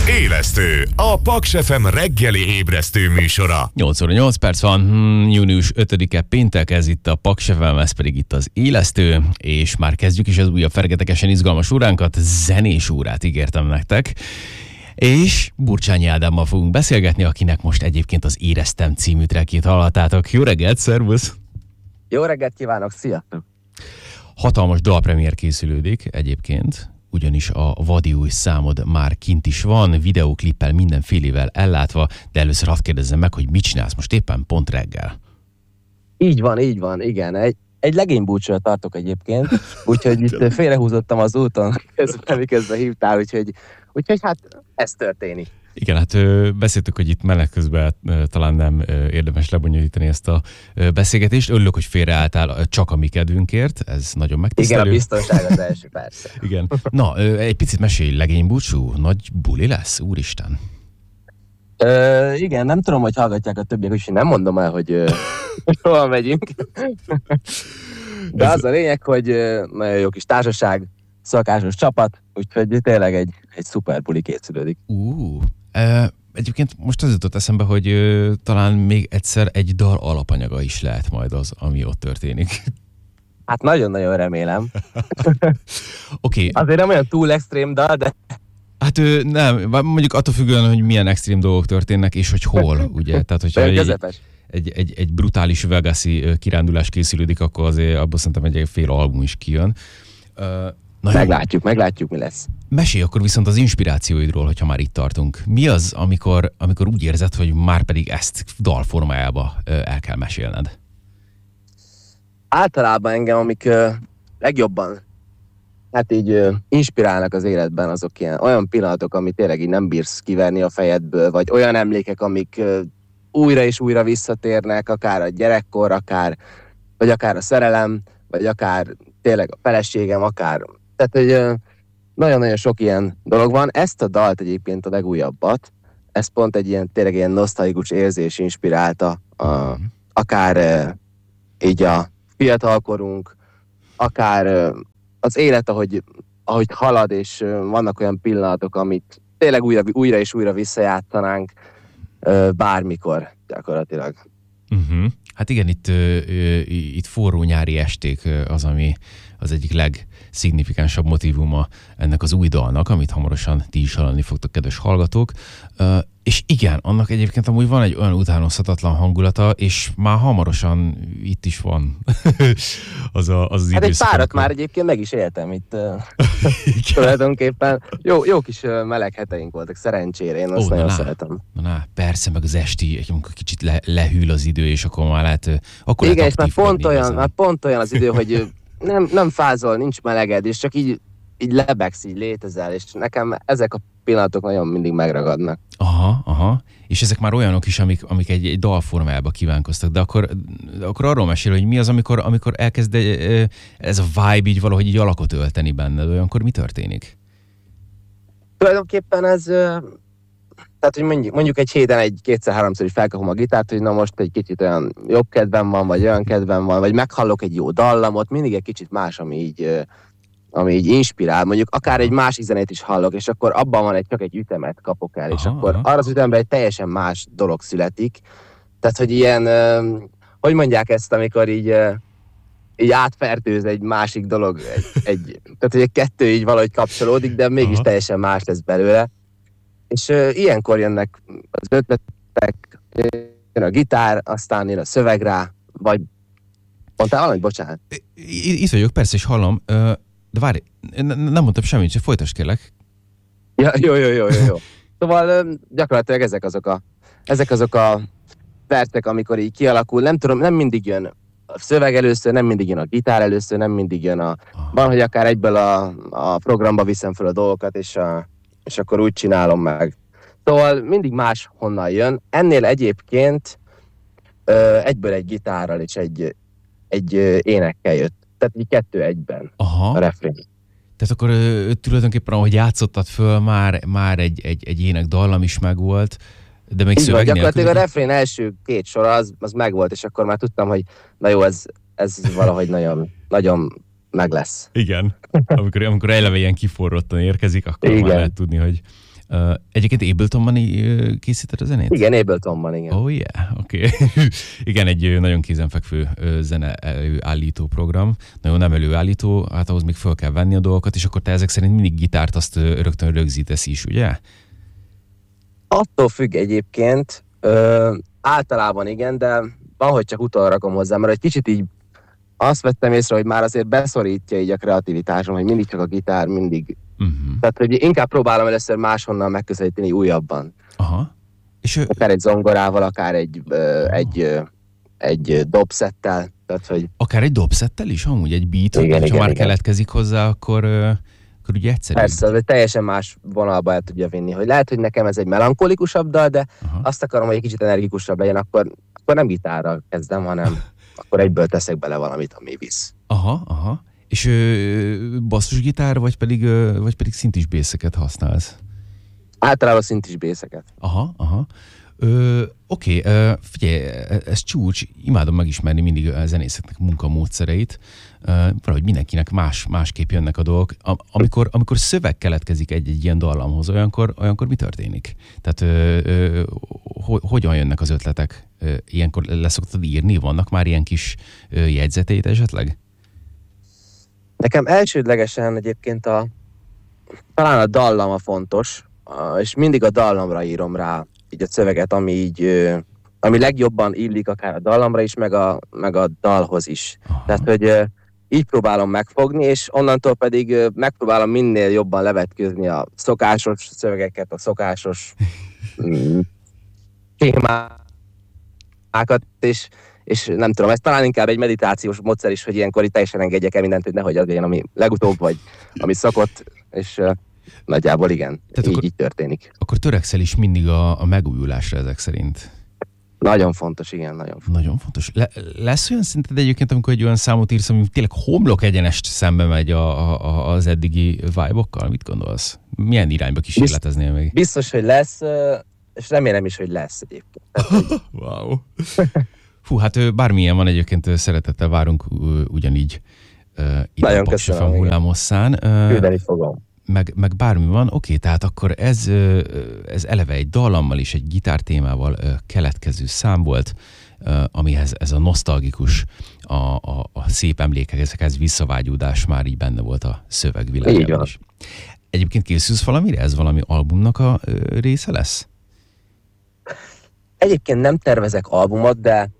Élesztő, a Paks FM reggeli ébresztő műsora. 8 óra 8 perc van, június 5-e péntek, ez itt a Paks FM, ez pedig itt az Élesztő, és már kezdjük is az újabb fergetegesen izgalmas óránkat, zenés órát ígértem nektek. És Burcsányi Ádámmal fogunk beszélgetni, akinek most egyébként az Éreztem című trackjét hallhattátok. Jó reggelt, szervusz! Jó reggelt kívánok, sziasztok! Hatalmas dalpremiér készülődik egyébként, ugyanis a vadi új számod már kint is van, videóklippel mindenfélével ellátva, de először hadd kérdezzem meg, hogy mit csinálsz most éppen pont reggel? Így van, igen. Egy legénybúcsúra tartok egyébként, úgyhogy itt félrehúzottam az úton, miközben hívtál, úgyhogy hát ez történik. Igen, hát beszéltük, hogy itt menet közben talán nem érdemes lebonyolítani ezt a beszélgetést. Örülök, hogy félreálltál csak a mi kedvünkért, ez nagyon megtisztelő. Igen, a biztonság az első, persze. Igen. Na, egy picit mesélj, legénybúcsú, nagy buli lesz, úristen. Igen, nem tudom, hogy hallgatják a többiek, úgyhogy nem mondom el, hogy hol megyünk. De az a lényeg, hogy nagyon jó kis társaság, szakásos csapat, úgyhogy tényleg egy szuper buli készülődik. Egyébként most az jutott eszembe, hogy talán még egyszer egy dal alapanyaga is lehet majd az, ami ott történik. Hát nagyon-nagyon remélem. Oké. Azért nem olyan túl extrém dal, de... Hát nem, mondjuk attól függően, hogy milyen extrém dolgok történnek, és hogy hol, ugye? Tehát, hogyha egy brutális vegaszi kirándulás készülődik, akkor azért abból szerintem egy fél album is kijön. Meglátjuk, mi lesz. Mesélj akkor viszont az inspirációidról, hogyha már itt tartunk. Mi az, amikor úgy érzed, hogy már pedig ezt dalformájába el kell mesélned? Általában engem, amik legjobban hát így inspirálnak az életben, azok olyan pillanatok, amit tényleg így nem bírsz kiverni a fejedből, vagy olyan emlékek, amik újra és újra visszatérnek, akár a gyerekkor, vagy akár a szerelem, vagy akár tényleg a feleségem, akár... Tehát, hogy nagyon-nagyon sok ilyen dolog van. Ezt a dalt egyébként, a legújabbat, ez pont egy tényleg ilyen nosztalgikus érzés inspirálta, akár így a fiatalkorunk, akár az élet, ahogy halad, és vannak olyan pillanatok, amit tényleg újra és újra visszajátszanánk bármikor gyakorlatilag. Hát igen, itt forró nyári esték az, ami az egyik legszignifikánsabb motívuma ennek az új dalnak, amit hamarosan ti is hallani fogtok, kedves hallgatók. És igen, annak egyébként amúgy van egy olyan utánozhatatlan hangulata, és már hamarosan itt is van az időszak. Hát egy párat már egyébként meg is éltem itt tulajdonképpen. Jó kis meleg heteink voltak, szerencsére, én azt nagyon szeretem. Na, persze, meg az esti, amikor kicsit lehűl az idő, és akkor már lehet... Akkor igen, és már pont olyan az idő, hogy nem fázol, nincs meleged, és csak így lebegsz, így létezel, és nekem ezek a pillanatok nagyon mindig megragadnak. Aha. És ezek már olyanok is, amik egy dalformájába kívánkoztak, de akkor arról mesél, hogy mi az, amikor elkezd ez a vibe így valahogy így alakot ölteni benned, olyankor mi történik? Tulajdonképpen ez... Tehát, hogy mondjuk egy héten kétszer-háromszor is felkapom a gitárt, hogy na most egy kicsit olyan jobb kedvem van, vagy olyan kedvem van, vagy meghallok egy jó dallamot, mindig egy kicsit más, ami így inspirál. Mondjuk akár egy másik zenét is hallok, és akkor abban van csak egy ütemet kapok el, és akkor arra az ütemben egy teljesen más dolog születik. Tehát, hogy ilyen, hogy mondják ezt, amikor így átfertőz egy másik dolog, tehát, hogy egy kettő így valahogy kapcsolódik, de mégis teljesen más lesz belőle. És ilyenkor jönnek az ötletek, jön a gitár, aztán jön a szöveg rá, vagy mondtál valamit, bocsánat? Itt vagyok, persze, és hallom, de várj, nem mondtam semmit, csak folytasd kérlek. Ja, jó. Szóval gyakorlatilag ezek azok a percek, amikor így kialakul, nem tudom, nem mindig jön a szöveg először, nem mindig jön a gitár először, nem mindig jön van, hogy akár egyből a programba viszem fel a dolgokat, és akkor úgy csinálom meg. Szóval mindig más honnan jön. Ennél egyébként egyből egy gitárral és egy énekkel jött. Tehát így 2 egyben a refrén. Tehát akkor tulajdonképpen, ahogy játszottad föl, már egy ének dallam is megvolt, de még szöveg nélkül. Gyakorlatilag a refrén első 2 sora az megvolt, és akkor már tudtam, hogy na jó, ez valahogy nagyon, nagyon meg lesz. Igen. Amikor eleve ilyen kiforrottan érkezik, akkor már lehet tudni, hogy Egyébként Abletonban készíted a zenét? Igen, Abletonban, igen. Oh yeah, oké. Igen, egy nagyon kézenfekvő zene előállító program. Nagyon nem előállító, hát ahhoz még föl kell venni a dolgokat, és akkor te ezek szerint mindig gitárt azt rögtön rögzítesz is, ugye? Attól függ egyébként, általában igen, de van, hogy csak utolra rakom hozzá, mert egy kicsit így azt vettem észre, hogy már azért beszorítja így a kreativitásom, hogy mindig csak a gitár, mindig. Tehát, hogy inkább próbálom először máshonnan megközelíteni újabban. Aha. És akár egy zongorával, akár egy dobszettel. Tehát, hogy... Akár egy dobszettel is, amúgy egy beat, ha már keletkezik hozzá, akkor ugye egyszerűbb. Persze, ez teljesen más vonalba el tudja vinni, hogy lehet, hogy nekem ez egy melankolikusabb dal, de azt akarom, hogy egy kicsit energikusabb legyen, akkor nem gitárral kezdem, hanem akkor egyből teszek bele valamit, ami visz. Aha. És basszusgitár, vagy pedig szintis bészeket használsz? Általában szintis bészeket. Aha. Oké, figyelj, ez csúcs, imádom megismerni mindig a zenészeknek munkamódszereit, valahogy mindenkinek másképp jönnek a dolgok. Amikor szöveg keletkezik egy ilyen dallamhoz, olyankor mi történik? Tehát hogyan jönnek az ötletek? Ilyenkor leszoktad írni? Vannak már ilyen kis jegyzeteid esetleg? Nekem elsődlegesen egyébként talán a dallama fontos, és mindig a dallamra írom rá így a szöveget, ami legjobban illik akár a dallamra is, meg a dalhoz is. Aha. Tehát, hogy így próbálom megfogni, és onnantól pedig megpróbálom minél jobban levetkőzni a szokásos szövegeket, a szokásos témákat, és nem tudom, ez talán inkább egy meditációs módszer is, hogy ilyenkor itt teljesen engedjek el mindent, hogy nehogy az legyen, ami legutóbb, vagy ami szokott, és nagyjából igen, így történik. Akkor törekszel is mindig a megújulásra ezek szerint? Nagyon fontos, igen, nagyon fontos. Nagyon fontos. Lesz olyan szinted egyébként, amikor egy olyan számot írsz, ami tényleg homlok egyenest szembe megy az eddigi vibe-okkal? Mit gondolsz? Milyen irányba kísérleteznél még? Biztos, hogy lesz, és remélem is, hogy lesz egyébként. Wow. Fú, hát bármilyen van egyébként, szeretettel várunk ugyanígy itt nagyon a Paks FM hullámosszán. Küldeni fogom. Meg bármi van, oké, tehát akkor ez eleve egy dallammal és egy gitártémával keletkező szám volt, amihez ez a nosztalgikus, a szép emlékekhez visszavágyódás már így benne volt a szövegvilágában is. Egyébként készülsz valamire? Ez valami albumnak a része lesz? Egyébként nem tervezek albumot, de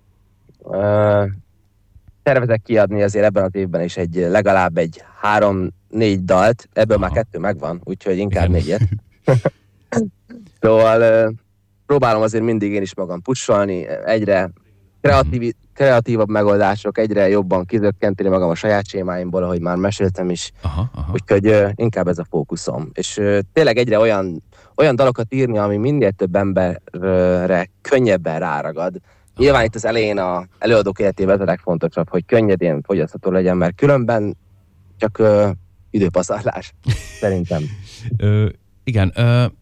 tervezek kiadni azért ebben az évben is legalább egy 3-4 dalt, ebből már 2 megvan, úgyhogy inkább 4-et. Szóval próbálom azért mindig én is magam pusolni, egyre kreatívabb megoldások, egyre jobban kizökkenteni magam a saját sémáimból, ahogy már meséltem is. Úgyhogy inkább ez a fókuszom. És tényleg egyre olyan dalokat írni, ami minél több emberre könnyebben ráragad. Nyilván itt az elején az előadók életében ez a legfontosabb, hogy könnyedén fogyasztható legyen, mert különben csak időpaszárlás, szerintem. Igen,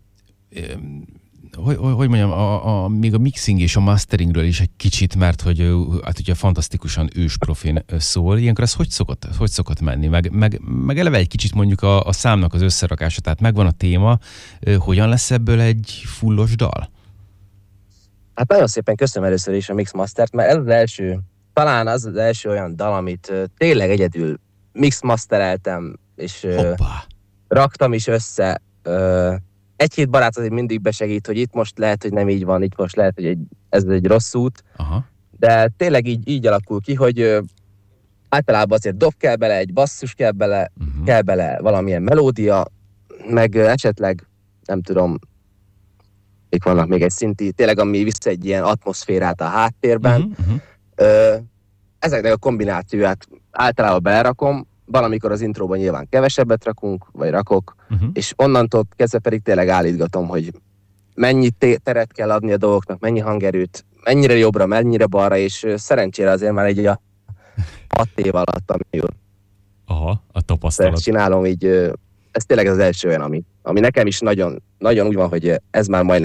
hogy mondjam, még a mixing és a masteringről is egy kicsit, mert hogy hát ugye fantasztikusan ősprofin szól, ilyenkor ez hogy szokott menni? Meg eleve egy kicsit mondjuk a számnak az összerakása, tehát megvan a téma, hogyan lesz ebből egy fullos dal? Hát nagyon szépen köszönöm először is a Mix Mastert, mert ez az első, talán az első olyan dal, amit tényleg egyedül mix mastereltem, és raktam is össze. Egy-két barát azért mindig besegít, hogy itt most lehet, hogy nem így van, itt most lehet, hogy ez egy rossz út, de tényleg így alakul ki, hogy általában azért dob kell bele, egy basszus kell bele valamilyen melódia, meg esetleg, nem tudom, még vannak még egy szinti, tényleg ami visz egy ilyen atmoszférát a háttérben. Ezeknek a kombinációját általában belerakom, valamikor az intróban nyilván kevesebbet rakunk, vagy rakok, és onnantól kezdve pedig tényleg állítgatom, hogy mennyi teret kell adni a dolgoknak, mennyi hangerőt, mennyire jobbra, mennyire balra, és szerencsére azért már egy 6 év alatt, a tapasztalat. Csinálom, így ez tényleg az első olyan, ami nekem is nagyon, nagyon úgy van, hogy ez már majdnem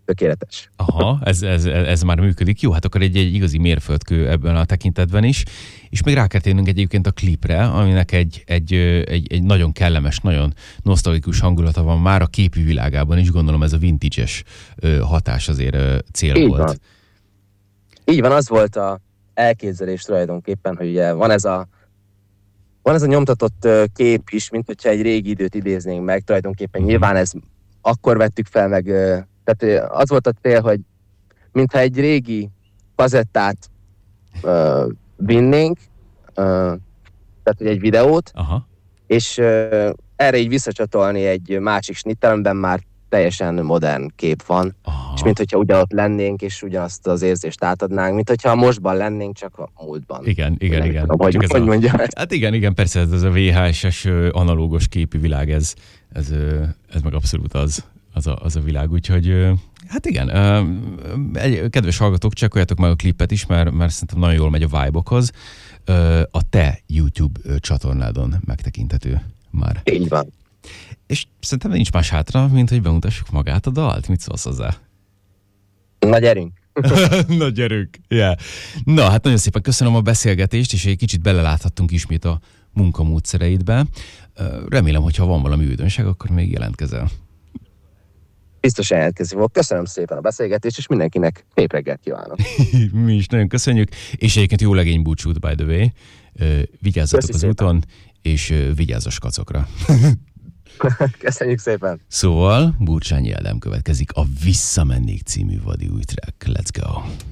tökéletes. Aha, ez már működik. Jó, hát akkor egy igazi mérföldkő ebben a tekintetben is. És még rá kell térnünk egyébként a klipre, aminek egy nagyon kellemes, nagyon nosztalgikus hangulata van már a képi világában is. Gondolom ez a vintage-es hatás azért cél Így volt. van. Így van, az volt a elképzelés tulajdonképpen, hogy ugye van ez a nyomtatott kép is, mint hogyha egy régi időt idéznénk meg, tulajdonképpen nyilván ez akkor vettük fel meg, tehát az volt a cél, hogy mintha egy régi kazettát vinnénk, tehát egy videót, Aha. és erre így visszacsatolni egy másik snittelemben már teljesen modern kép van, Aha. és mint hogyha ugyanott lennénk, és ugyanazt az érzést átadnánk, mint hogyha mostban lennénk, csak a múltban. Igen. Tudom, hogy mondjam ezt. Hát igen, persze ez a VHS-es analógos képi világ, ez meg abszolút az a világ, úgyhogy hát igen, kedves hallgatók, csekkoljátok meg a klipet is, mert szerintem nagyon jól megy a vibe-okhoz. A te YouTube csatornádon megtekinthető már. Így van. És szerintem nincs más hátra, mint hogy bemutassuk magát a dalt. Mit szólsz hozzá? Na gyerünk! Na gyerünk! Yeah. Na, hát nagyon szépen köszönöm a beszélgetést, és egy kicsit beleláthattunk ismét a munkamódszereidbe. Remélem, hogyha van valami újdonság, akkor még jelentkezel. Biztosan jelentkezni fog. Köszönöm szépen a beszélgetést, és mindenkinek szép reggelt kívánok. Mi is nagyon köszönjük, és egyébként jó legény búcsút, by the way. Vigyázzatok az úton, és vigyázz a skacokra. Köszönjük szépen! Szóval Burcsányi Ádám következik, a Visszamennék című vadi új track. Let's go!